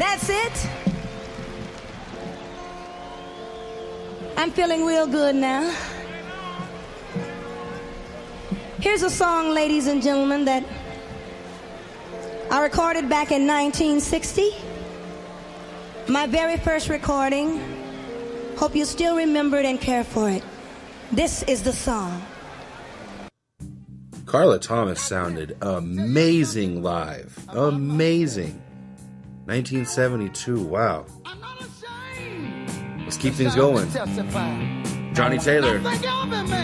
That's it. I'm feeling real good now. Here's a song, ladies and gentlemen, that I recorded back in 1960. My very first recording. Hope you still remember it and care for it. This is the song. Carla Thomas sounded amazing live. Amazing. 1972, wow. Let's keep things going. Johnny Taylor.